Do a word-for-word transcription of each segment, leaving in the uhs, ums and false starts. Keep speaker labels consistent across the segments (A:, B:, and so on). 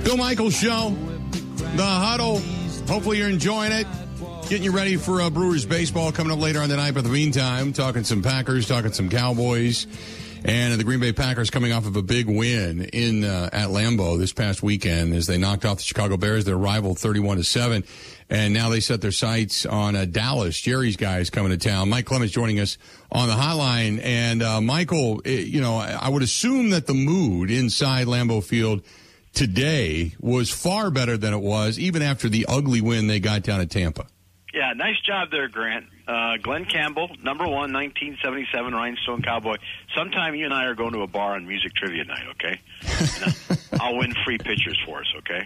A: Bill Michaels Show, The Huddle. Hopefully you're enjoying it. Getting you ready for uh, Brewers baseball coming up later on tonight. But in the meantime, talking some Packers, talking some Cowboys. And the Green Bay Packers coming off of a big win in uh, at Lambeau this past weekend as they knocked off the Chicago Bears, their rival, thirty-one to seven. And now they set their sights on uh, Dallas. Jerry's guys coming to town. Mike Clemens joining us on the hotline. And, uh, Michael, it, you know, I would assume that the mood inside Lambeau Field today was far better than it was even after the ugly win they got down at Tampa.
B: Yeah, nice job there, Grant. Uh, Glenn Campbell, number one, nineteen seventy-seven, Rhinestone Cowboy. Sometime you and I are going to a bar on music trivia night, okay? I'll win free pictures for us, okay?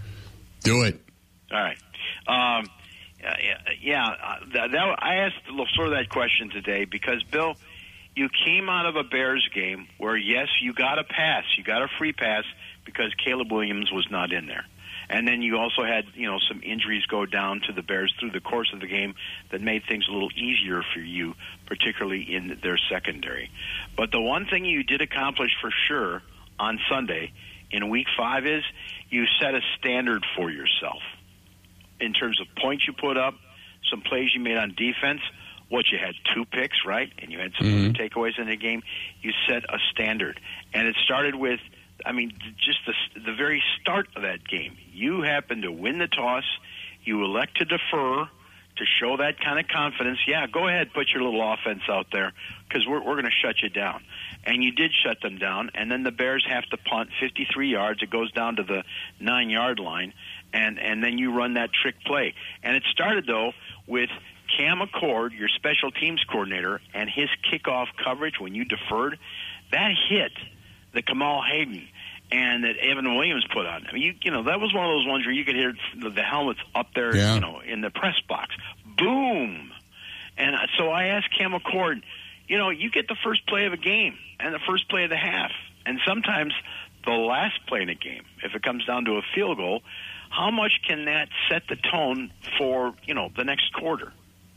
A: Do it.
B: All right. Um, yeah, yeah that, that, I asked sort of that question today because, Bill, you came out of a Bears game where, yes, you got a pass. You got a free pass because Caleb Williams was not in there. And then you also had, you know, some injuries go down to the Bears through the course of the game that made things a little easier for you, particularly in their secondary. But the one thing you did accomplish for sure on Sunday in Week five is you set a standard for yourself in terms of points you put up, some plays you made on defense. What, you had two picks, right? And you had some mm-hmm. takeaways in the game. You set a standard. And it started with, I mean, just the, the very start of that game. You happen to win the toss. You elect to defer to show that kind of confidence. Yeah, go ahead, put your little offense out there because we're, we're going to shut you down. And you did shut them down. And then the Bears have to punt fifty-three yards. It goes down to the nine-yard line. And, and then you run that trick play. And it started, though, with Cam Accord, your special teams coordinator, and his kickoff coverage when you deferred. That hit the Kamal Hayden and that Evan Williams put on. I mean, you, you know, that was one of those ones where you could hear the, the helmets up there, yeah. you know, in the press box. Boom! And so I asked Cam Accord, you know, you get the first play of a game and the first play of the half, and sometimes the last play in a game, if it comes down to a field goal, how much can that set the tone for, you know, the next quarter?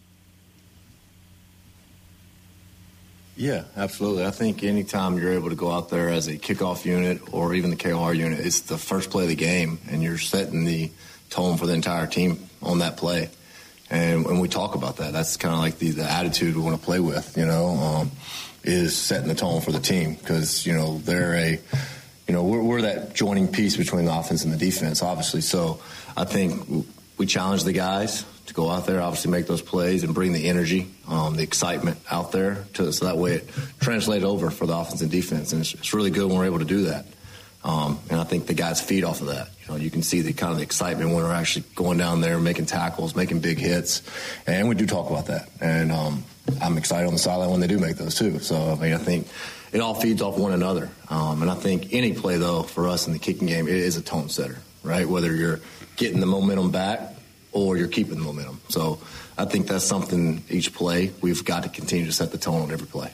C: Yeah, absolutely. I think anytime you're able to go out there as a kickoff unit or even the K O R unit, it's the first play of the game, and you're setting the tone for the entire team on that play. And when we talk about that, that's kind of like the, the attitude we want to play with, you know, um, is setting the tone for the team because, you know, they're a – you know, we're, we're that joining piece between the offense and the defense, obviously. So I think we challenge the guys to go out there, obviously make those plays and bring the energy, um, the excitement out there to, so that way it translates over for the offense and defense. And it's, it's really good when we're able to do that. Um, and I think the guys feed off of that. You know, you can see the kind of the excitement when we're actually going down there, making tackles, making big hits. And we do talk about that. And um, I'm excited on the sideline when they do make those too. So, I mean, I think it all feeds off one another. Um, and I think any play, though, for us in the kicking game, it is a tone setter, right? Whether you're getting the momentum back or you're keeping the momentum. So I think that's something each play we've got to continue to set the tone on every play.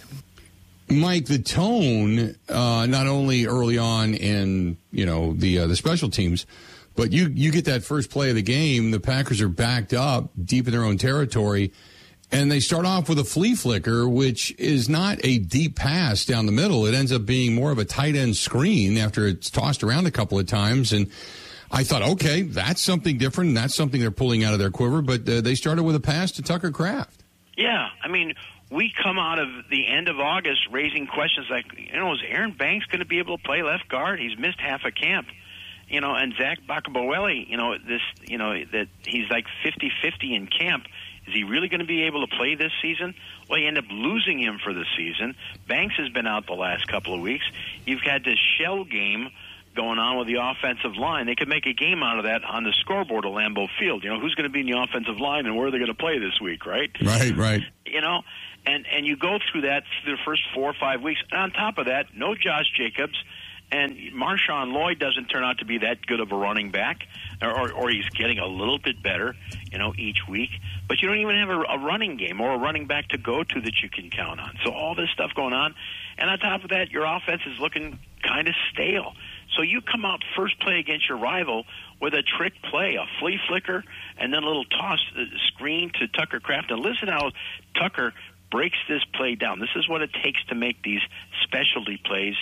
A: Mike, the tone, uh, not only early on in, you know, the uh, the special teams, but you, you get that first play of the game, the Packers are backed up deep in their own territory, and they start off with a flea flicker, which is not a deep pass down the middle. It ends up being more of a tight end screen after it's tossed around a couple of times. And I thought, okay, that's something different, and that's something they're pulling out of their quiver. But uh, they started with a pass to Tucker Kraft.
B: Yeah, I mean, we come out of the end of August raising questions like, you know, is Aaron Banks going to be able to play left guard? He's missed half a camp. You know, and Zach Bakabaweli, you know, this, you know, that he's like fifty-fifty in camp. Is he really going to be able to play this season? Well, you end up losing him for the season. Banks has been out the last couple of weeks. You've had this shell game going on with the offensive line. They could make a game out of that on the scoreboard of Lambeau Field. You know, who's going to be in the offensive line and where are they going to play this week, right?
A: Right, right.
B: You know, and, and you go through that through the first four or five weeks. And on top of that, no Josh Jacobs. And Marshawn Lloyd doesn't turn out to be that good of a running back, or, or he's getting a little bit better, you know, each week. But you don't even have a, a running game or a running back to go to that you can count on. So all this stuff going on. And on top of that, your offense is looking kind of stale. So you come out first play against your rival with a trick play, a flea flicker, and then a little toss uh, screen to Tucker Kraft. And listen how Tucker breaks this play down. This is what it takes to make these specialty plays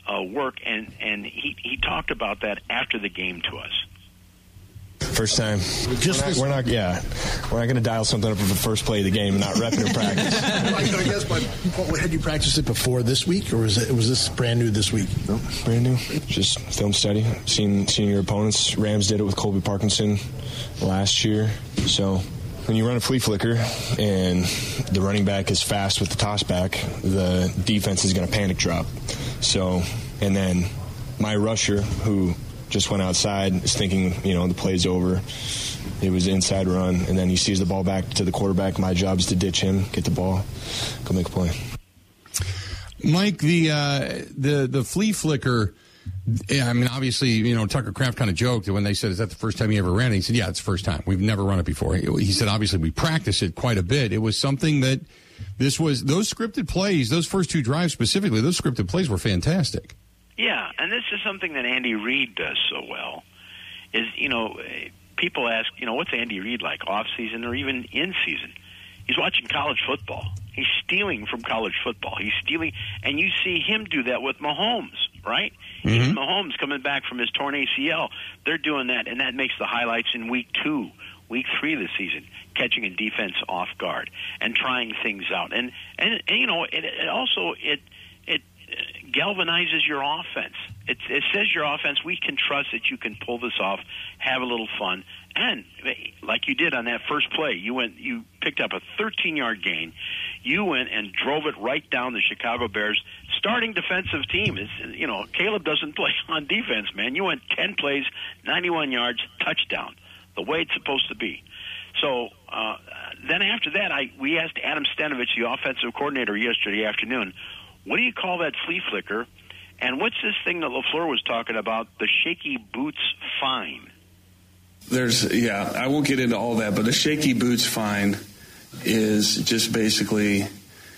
B: uh, work, and, and he, he talked about that after the game to us.
D: First time. Just we're not, we're not yeah, we're not going to dial something up for the first play of the game and not rep it in practice.
E: I guess, but what, had you practiced it before this week, or was it was this brand new this week?
D: No, brand new. Just film study, seeing seeing your opponents. Rams did it with Colby Parkinson last year. So when you run a flea flicker and the running back is fast with the toss back, the defense is going to panic drop. So, and then my rusher, who just went outside, is thinking, you know, the play's over. It was an inside run, and then he sees the ball back to the quarterback. My job is to ditch him, get the ball, go make a play.
A: Mike, the uh, the the flea flicker, I mean, obviously, you know, Tucker Kraft kind of joked when they said, is that the first time you ever ran it? He said, yeah, it's the first time. We've never run it before. He said, obviously, we practiced it quite a bit. It was something that this was, those scripted plays, those first two drives specifically, those scripted plays were fantastic.
B: Yeah, and this is something that Andy Reid does so well, is, you know, people ask, you know, what's Andy Reid like, off-season or even in-season? He's watching college football. He's stealing from college football. He's stealing, and you see him do that with Mahomes, right? Mm-hmm. Even Mahomes coming back from his torn A C L, they're doing that, and that makes the highlights in week two, week three of the season, catching a defense off guard and trying things out. And, and, and you know, it, it also, it, it, galvanizes your offense. It, it says your offense, we can trust that you can pull this off, have a little fun, and like you did on that first play, you went, you picked up a thirteen-yard gain. You went and drove it right down the Chicago Bears' starting defensive team. Is you know, Caleb doesn't play on defense, man. You went ten plays, ninety-one yards, touchdown, the way it's supposed to be. So uh, then after that, I we asked Adam Stenavich, the offensive coordinator, yesterday afternoon, what do you call that flea flicker? And what's this thing that LaFleur was talking about, the shaky boots fine?
F: There's, yeah, I won't get into all that, but the shaky boots fine is just basically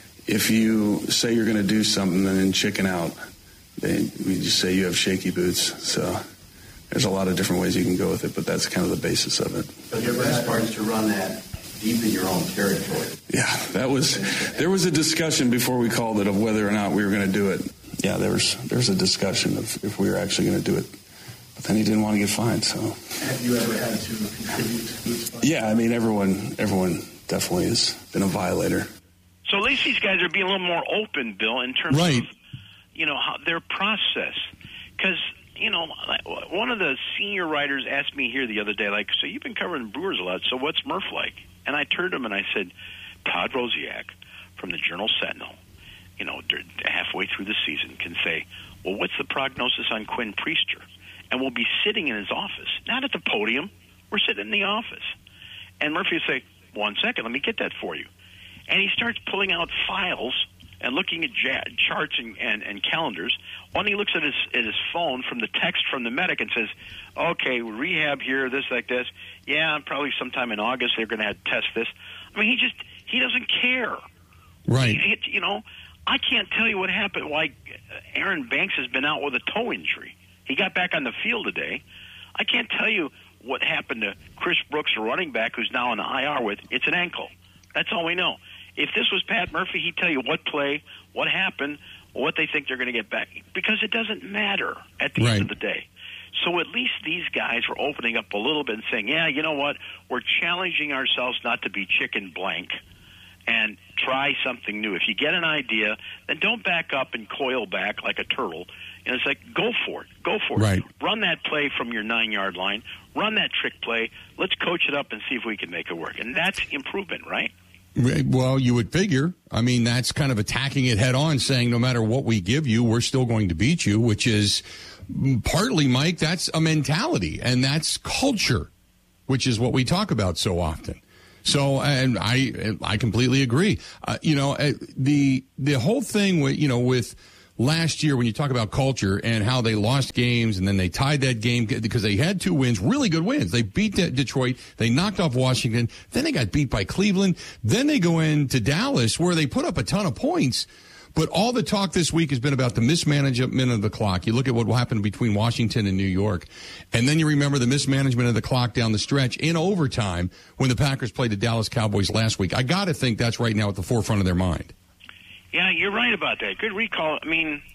F: if you say you're going to do something and then chicken out, then we just say you have shaky boots. So there's a lot of different ways you can go with it, but that's kind of the basis of it.
C: But your best part is to run that deep in your own territory.
F: Yeah, that was, there was a discussion before we called it of whether or not we were going to do it. Yeah, there was, there was a discussion of if we were actually going to do it. But then he didn't want to get fined, so.
E: Have you ever had to contribute to boots fine?
F: Yeah, I mean, everyone, everyone definitely has been a violator.
B: So at least these guys are being a little more open, Bill, in terms
A: right.
B: of, you know, how their process. Because, you know, one of the senior writers asked me here the other day, like, so you've been covering Brewers a lot, so what's Murph like? And I turned to him and I said, Todd Rosiak from the Journal-Sentinel, you know, halfway through the season can say, well, what's the prognosis on Quinn Priester? And we'll be sitting in his office, not at the podium. We're sitting in the office. And Murphy will say, one second, let me get that for you. And he starts pulling out files and looking at ja- charts and, and, and calendars. When he looks at his, at his phone from the text from the medic and says, okay, rehab here, this, like this. Yeah, probably sometime in August they're going to have test this. I mean, he just, he doesn't care.
A: Right.
B: He, he, you know, I can't tell you what happened, why Aaron Banks has been out with a toe injury. He got back on the field today. I can't tell you what happened to Chris Brooks, a running back who's now on the I R with. It's an ankle. That's all we know. If this was Pat Murphy, he'd tell you what play, what happened, what they think they're going to get back. Because it doesn't matter at the
A: right.
B: end of the day. So at least these guys were opening up a little bit and saying, yeah, you know what? We're challenging ourselves not to be chicken blank and try something new. If you get an idea, then don't back up and coil back like a turtle. And it's like, go for it. Go for
A: right.
B: it. Run that play from your nine-yard line. Run that trick play. Let's coach it up and see if we can make it work. And that's improvement, right?
A: Well, you would figure. I mean, that's kind of attacking it head on, saying no matter what we give you, we're still going to beat you, which is partly, Mike, that's a mentality, and that's culture, which is what we talk about so often. So, and I, I completely agree. Uh, you know, the the whole thing with, you know, with last year when you talk about culture and how they lost games and then they tied that game because they had two wins, really good wins. They beat Detroit. They knocked off Washington. Then they got beat by Cleveland. Then they go into Dallas where they put up a ton of points. But all the talk this week has been about the mismanagement of the clock. You look at what happened between Washington and New York, and then you remember the mismanagement of the clock down the stretch in overtime when the Packers played the Dallas Cowboys last week. I got to think that's right now at the forefront of their mind.
B: Yeah, you're right about that. Good recall. I mean,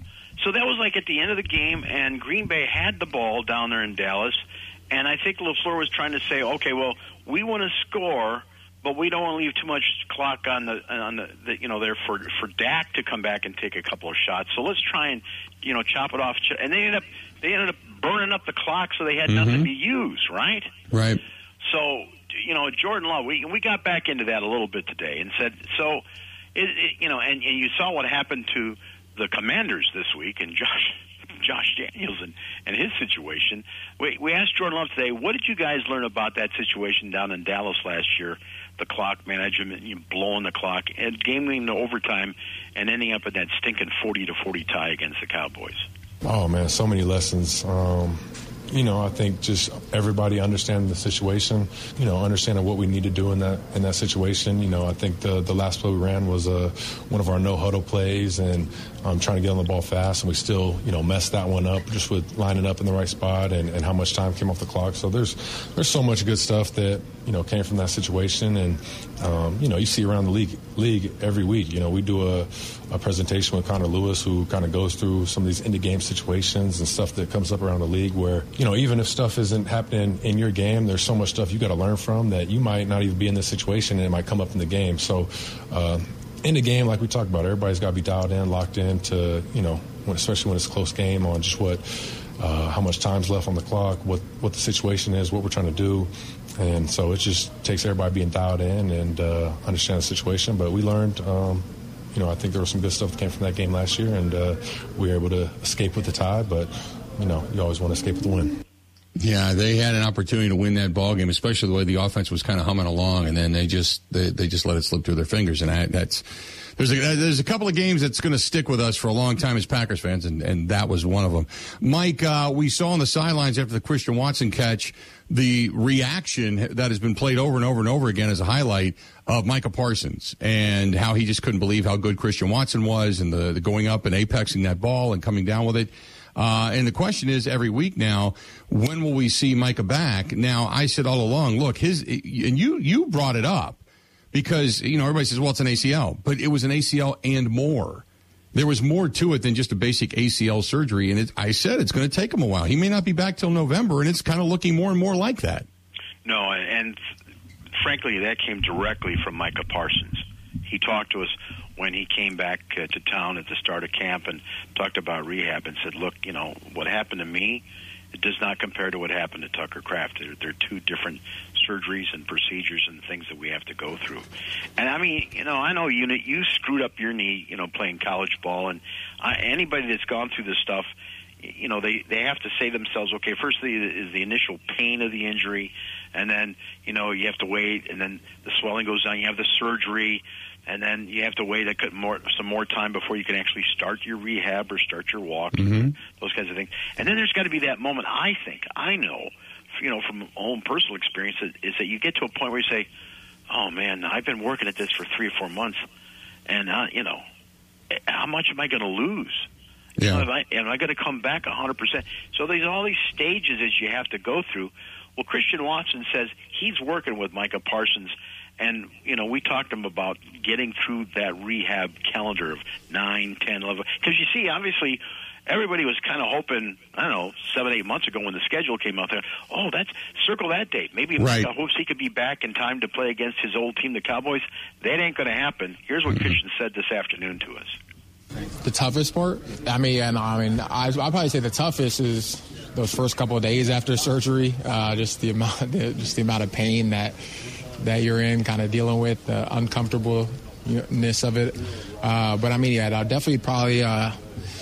B: So that was like at the end of the game, and Green Bay had the ball down there in Dallas, and I think LaFleur was trying to say, okay, well, we want to score, but we don't want to leave too much clock on the on the, the you know there for for Dak to come back and take a couple of shots. So let's try and you know chop it off. And they ended up they ended up burning up the clock, so they had mm-hmm. nothing to use, right?
A: Right.
B: So you know Jordan Love, we we got back into that a little bit today and said so. It, it, you know, and, and you saw what happened to the Commanders this week, and Josh Josh Daniels and, and his situation. We we asked Jordan Love today, what did you guys learn about that situation down in Dallas last year? The clock management, you know, blowing the clock, and gaming to overtime, and ending up in that stinking forty to forty tie against the Cowboys.
G: Oh man, so many lessons. Um, you know, I think just everybody understanding the situation, you know, understanding what we need to do in that in that situation. You know, I think the the last play we ran was uh, one of our no huddle plays, and um, trying to get on the ball fast, and we still, you know, messed that one up just with lining up in the right spot and, and how much time came off the clock. So there's there's so much good stuff that, you know, came from that situation, and um, you know, you see around the league league every week. You know, we do a, a presentation with Connor Lewis, who kind of goes through some of these end of game situations and stuff that comes up around the league where, you know, even if stuff isn't happening in your game, there's so much stuff you got to learn from that you might not even be in this situation, and it might come up in the game. So uh, in the game, like we talked about, everybody's got to be dialed in, locked in to, you know, when, especially when it's a close game, on just what, uh, how much time's left on the clock, what, what the situation is, what we're trying to do. And so it just takes everybody being dialed in and uh, understand the situation. But we learned, um, you know, I think there was some good stuff that came from that game last year, and uh, we were able to escape with the tie. But, you know, you always want to escape with the win.
A: Yeah, they had an opportunity to win that ball game, especially the way the offense was kind of humming along, and then they just they, they just let it slip through their fingers. And I, that's there's a, there's a couple of games that's going to stick with us for a long time as Packers fans, and, and that was one of them. Mike, uh, we saw on the sidelines after the Christian Watson catch the reaction that has been played over and over and over again as a highlight of Micah Parsons, and how he just couldn't believe how good Christian Watson was, and the, the going up and apexing that ball and coming down with it. Uh, and the question is every week now, when will we see Micah back? Now, I said all along, look, his, and you, you brought it up because, you know, everybody says, well, it's an A C L, but it was an A C L and more. There was more to it than just a basic A C L surgery. And it, I said it's going to take him a while. He may not be back till November, and it's kind of looking more and more like that.
B: No, and, and frankly, that came directly from Micah Parsons. He talked to us when he came back uh, to town at the start of camp and talked about rehab and said, look, you know, what happened to me, it does not compare to what happened to Tucker Kraft. They're, they're two different surgeries and procedures and things that we have to go through. And, I mean, you know, I know you you screwed up your knee, you know, playing college ball. And I, anybody that's gone through this stuff, you know, they, they have to say to themselves, okay, first is the initial pain of the injury, and then, you know, you have to wait, and then the swelling goes down, you have the surgery, and then you have to wait a more, some more time before you can actually start your rehab or start your walk,
A: mm-hmm.
B: those kinds of things. And then there's got to be that moment, I think, I know, you know, from own personal experience, is that you get to a point where you say, oh, man, I've been working at this for three or four months, and, uh, you know, how much am I going to lose?
A: Yeah.
B: You know, am I, am I going to come back one hundred percent? So there's all these stages that you have to go through. Well, Christian Watson says he's working with Micah Parsons, and, you know, we talked to him about getting through that rehab calendar of nine, ten, eleven. Because, you see, obviously, everybody was kind of hoping, I don't know, seven, eight months ago when the schedule came out there, oh, that's circle that date. Maybe
A: right.
B: Micah hopes he could be back in time to play against his old team, the Cowboys. That ain't going to happen. Here's what mm-hmm. Christian said this afternoon to us.
H: The toughest part? I mean, and I mean, I I'd probably say the toughest is those first couple of days after surgery. Uh, just the amount, the, just the amount of pain that that you're in, kind of dealing with the uncomfortableness of it. Uh, but I mean, yeah, I'll definitely probably. Uh,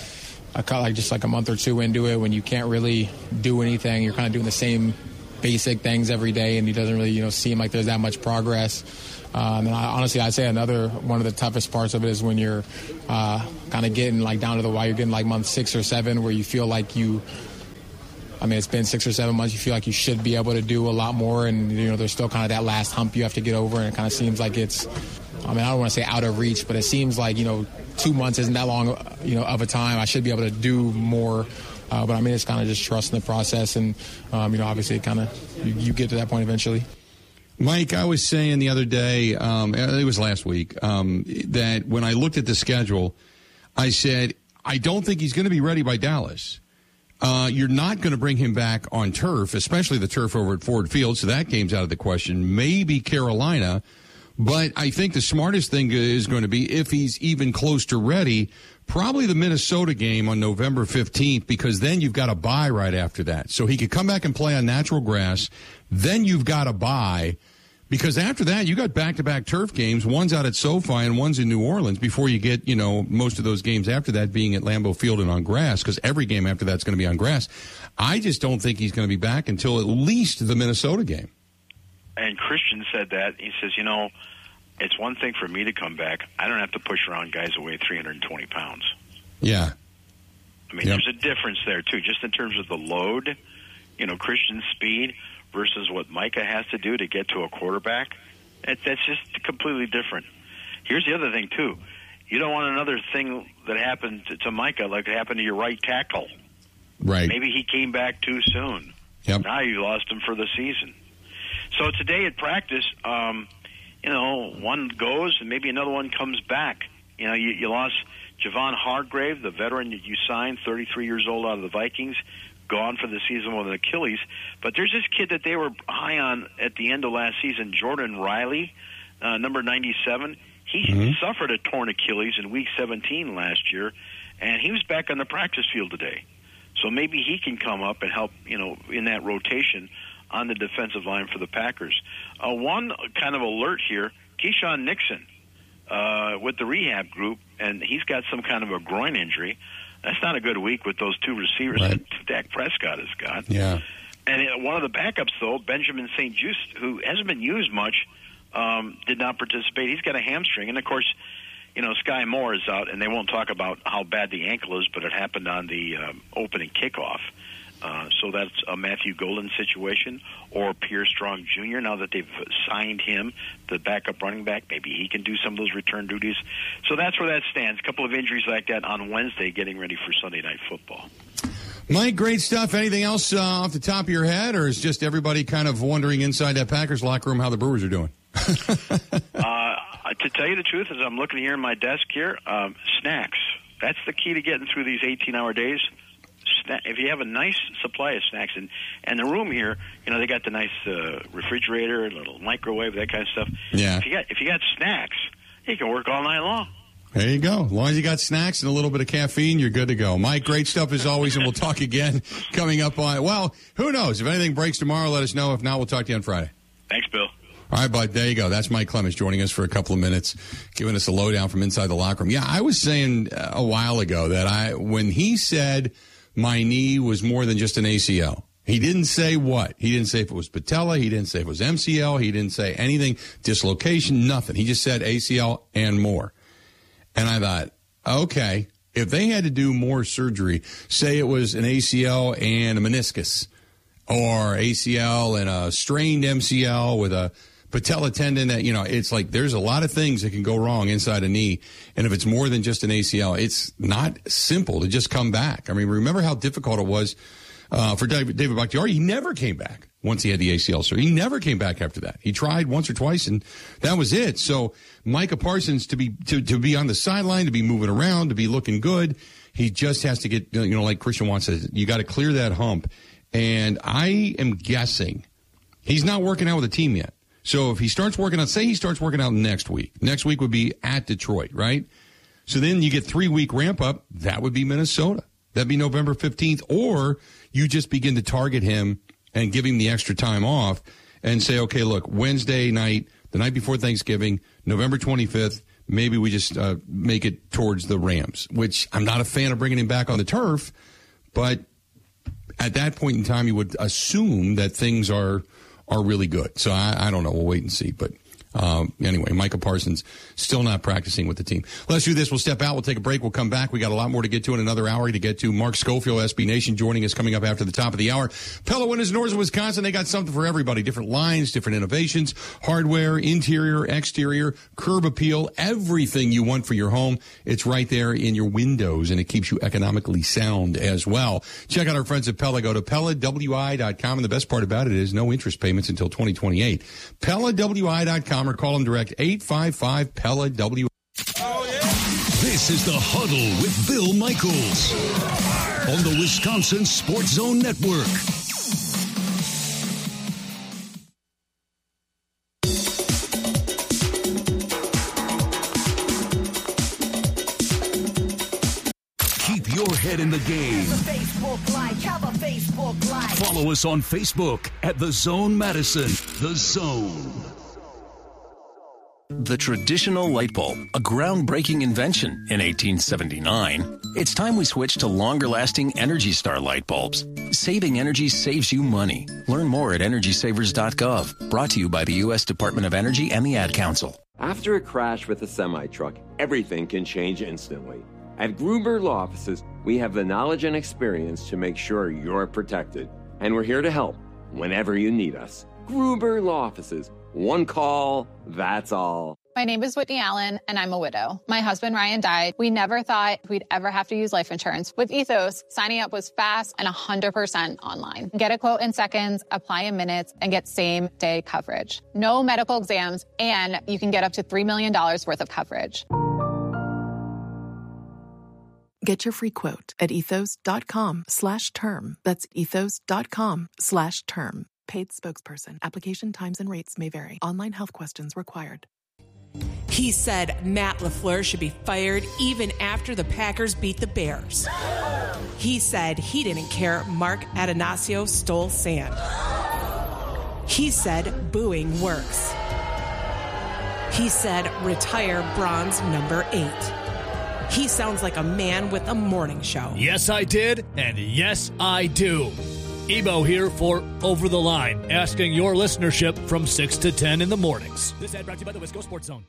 H: I caught like just like a month or two into it when you can't really do anything. You're kind of doing the same basic things every day, and it doesn't really, you know, seem like there's that much progress. Um, and I, honestly, I'd say another one of the toughest parts of it is when you're uh, kind of getting like down to the wire. You're getting like month six or seven where you feel like you, I mean, it's been six or seven months. You feel like you should be able to do a lot more. And, you know, there's still kind of that last hump you have to get over. And it kind of seems like it's, I mean, I don't want to say out of reach, but it seems like, you know, two months isn't that long, you know, of a time. I should be able to do more. Uh, but I mean, it's kind of just trusting the process. And, um, you know, obviously it kind of, you, you get to that point eventually.
A: Mike, I was saying the other day, um, it was last week, um, that when I looked at the schedule, I said, I don't think he's going to be ready by Dallas. Uh, you're not going to bring him back on turf, especially the turf over at Ford Field, so that game's out of the question. Maybe Carolina, but I think the smartest thing is going to be, if he's even close to ready, probably the Minnesota game on November fifteenth, because then you've got a bye right after that. So he could come back and play on natural grass, then you've got a bye. Because after that, you got back-to-back turf games. One's out at SoFi and one's in New Orleans before you get, you know, most of those games after that being at Lambeau Field and on grass, because every game after that's going to be on grass. I just don't think he's going to be back until at least the Minnesota game.
B: And Christian said that. He says, you know, it's one thing for me to come back. I don't have to push around guys who weigh three hundred twenty pounds.
A: Yeah.
B: I mean,
A: yep.
B: There's a difference there, too, just in terms of the load, you know, Christian's speed versus what Micah has to do to get to a quarterback. That, that's just completely different. Here's the other thing, too. You don't want another thing that happened to, to Micah like it happened to your right tackle.
A: Right.
B: Maybe he came back too soon.
A: Yep.
B: Now you lost him for the season. So today at practice, um, you know, one goes and maybe another one comes back. You know, you, you lost Javon Hargrave, the veteran that you signed, thirty-three years old, out of the Vikings, gone for the season with an Achilles. But there's this kid that they were high on at the end of last season, Jordan Riley, uh, number ninety-seven. He mm-hmm. suffered a torn Achilles in week seventeen last year, and he was back on the practice field today. So maybe he can come up and help, you know, in that rotation on the defensive line for the Packers. Uh, one kind of alert here, Keyshawn Nixon uh, with the rehab group, and he's got some kind of a groin injury. That's not a good week with those two receivers
A: right.
B: that Dak Prescott has got.
A: Yeah.
B: And one of the backups, though, Benjamin Saint Juste, who hasn't been used much, um, did not participate. He's got a hamstring. And, of course, you know, Sky Moore is out, and they won't talk about how bad the ankle is, but it happened on the um, opening kickoff. Uh, so that's a Matthew Golden situation, or Pierre Strong Junior Now that they've signed him, the backup running back, maybe he can do some of those return duties. So that's where that stands. A couple of injuries like that on Wednesday, getting ready for Sunday Night Football.
A: Mike, great stuff. Anything else uh, off the top of your head, or is just everybody kind of wondering inside that Packers locker room how the Brewers are doing?
B: uh, to tell you the truth, as I'm looking here in my desk here, um, snacks. That's the key to getting through these eighteen-hour days. If you have a nice supply of snacks, and, and the room here, you know, they got the nice uh, refrigerator, a little microwave, that kind of stuff.
A: Yeah.
B: If you got if you got snacks, you can work all night long.
A: There you go. As long as you got snacks and a little bit of caffeine, you're good to go. Mike, great stuff as always, and we'll talk again coming up on, well, who knows? If anything breaks tomorrow, let us know. If not, we'll talk to you on Friday.
B: Thanks, Bill.
A: All right, bud, there you go. That's Mike Clemens joining us for a couple of minutes, giving us a lowdown from inside the locker room. Yeah, I was saying a while ago that I, when he said my knee was more than just an A C L, he didn't say what. He didn't say if it was patella. He didn't say if it was M C L. He didn't say anything, dislocation, nothing. He just said A C L and more. And I thought, okay, if they had to do more surgery, say it was an A C L and a meniscus, or A C L and a strained M C L with a patella tendon, that, you know, it's like there's a lot of things that can go wrong inside a knee. And if it's more than just an A C L, it's not simple to just come back. I mean, remember how difficult it was uh, for David, David Bakhtiari. He never came back once he had the A C L surgery. He never came back after that. He tried once or twice, and that was it. So Micah Parsons, to be to, to be on the sideline, to be moving around, to be looking good, he just has to get, you know, like Christian Watts says, you got to clear that hump. And I am guessing he's not working out with a team yet. So if he starts working out, say he starts working out next week. Next week would be at Detroit, right? So then you get three-week ramp-up. That would be Minnesota. That'd be November fifteenth. Or you just begin to target him and give him the extra time off and say, okay, look, Wednesday night, the night before Thanksgiving, November twenty-fifth, maybe we just uh, make it towards the Rams, which I'm not a fan of bringing him back on the turf, but at that point in time, you would assume that things are are really good. So I, I don't know. We'll wait and see. But um, anyway, Micah Parsons still not practicing with the team. Let's do this. We'll step out. We'll take a break. We'll come back. We got a lot more to get to in another hour to get to. Mark Schofield, S B Nation, joining us coming up after the top of the hour. Pella Windows Doors of Wisconsin. They got something for everybody. Different lines, different innovations, hardware, interior, exterior, curb appeal, everything you want for your home. It's right there in your windows, and it keeps you economically sound as well. Check out our friends at Pella. Go to Pella W I dot com, and the best part about it is no interest payments until twenty twenty-eight. Pella W I dot com, or call them direct, eight five five P E L L A W I.
I: Oh, yeah. This This is The Huddle with Bill Michaels on the Wisconsin Sports Zone Network. Keep your head in the game. Follow us on Facebook at The Zone Madison. The Zone.
J: The traditional light bulb, a groundbreaking invention in eighteen seventy-nine. It's time we switch to longer-lasting Energy Star light bulbs. Saving energy saves you money. Learn more at energy savers dot gov. Brought to you by the U S Department of Energy and the Ad Council.
K: After a crash with a semi-truck, everything can change instantly. At Gruber Law Offices, we have the knowledge and experience to make sure you're protected. And we're here to help whenever you need us. Gruber Law Offices. One call, that's all.
L: My name is Whitney Allen, and I'm a widow. My husband, Ryan, died. We never thought we'd ever have to use life insurance. With Ethos, signing up was fast and one hundred percent online. Get a quote in seconds, apply in minutes, and get same-day coverage. No medical exams, and you can get up to three million dollars worth of coverage.
M: Get your free quote at ethos.com slash term. That's ethos.com slash term. Paid spokesperson. Application times and rates may vary. Online health questions required.
N: He said Matt LaFleur should be fired even after the Packers beat the Bears. He said he didn't care Mark Atanasio stole sand. He said booing works. He said retire bronze number eight. He sounds like a man with a morning show.
O: Yes, I did, and yes, I do. Ebo here for Over the Line, asking your listenership from six to ten in the mornings. This ad brought to you by the Wisco Sports Zone.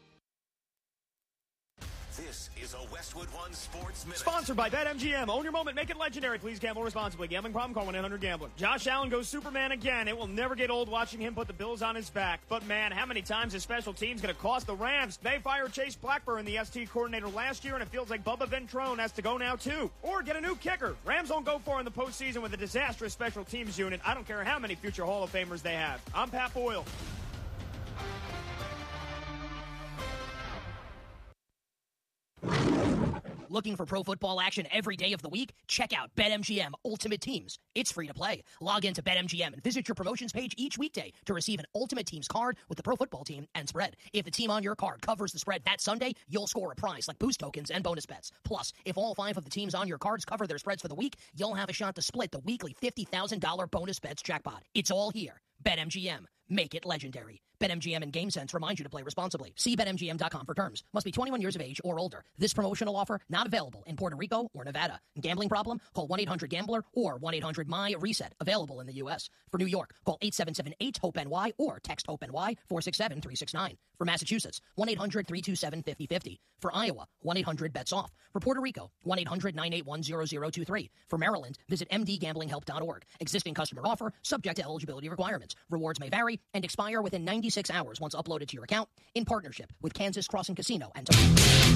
P: This is a Westwood One Sports Minute.
Q: Sponsored by BetMGM. Own your moment. Make it legendary. Please gamble responsibly. Gambling problem? Call one eight hundred gambler. Josh Allen goes Superman again. It will never get old watching him put the Bills on his back. But, man, how many times is special teams going to cost the Rams? They fired Chase Blackburn, the S T coordinator, last year, and it feels like Bubba Ventrone has to go now, too. Or get a new kicker. Rams don't go far in the postseason with a disastrous special teams unit. I don't care how many future Hall of Famers they have. I'm Pat Boyle.
R: Looking for pro football action every day of the week? Check out BetMGM Ultimate Teams. It's free to play. Log into BetMGM and visit your promotions page each weekday to receive an Ultimate Teams card with the pro football team and spread. If the team on your card covers the spread that Sunday, you'll score a prize like boost tokens and bonus bets. Plus, if all five of the teams on your cards cover their spreads for the week, you'll have a shot to split the weekly fifty thousand dollars bonus bets jackpot. It's all here. BetMGM. Make it legendary. BetMGM and GameSense remind you to play responsibly. See Bet M G M dot com for terms. Must be twenty-one years of age or older. This promotional offer not available in Puerto Rico or Nevada. Gambling problem? Call one eight hundred gambler or one eight hundred my reset. Available in the U S. For New York, call eight seven seven eight hope N Y or text HOPE-NY four six seven three six nine. For Massachusetts, one eight hundred three two seven five zero five zero. For Iowa, one eight hundred bets off. For Puerto Rico, one eight hundred nine eight one zero zero two three. For Maryland, visit m d gambling help dot org. Existing customer offer, subject to eligibility requirements. Rewards may vary and expire within ninety-six hours once uploaded to your account, in partnership with Kansas Crossing Casino and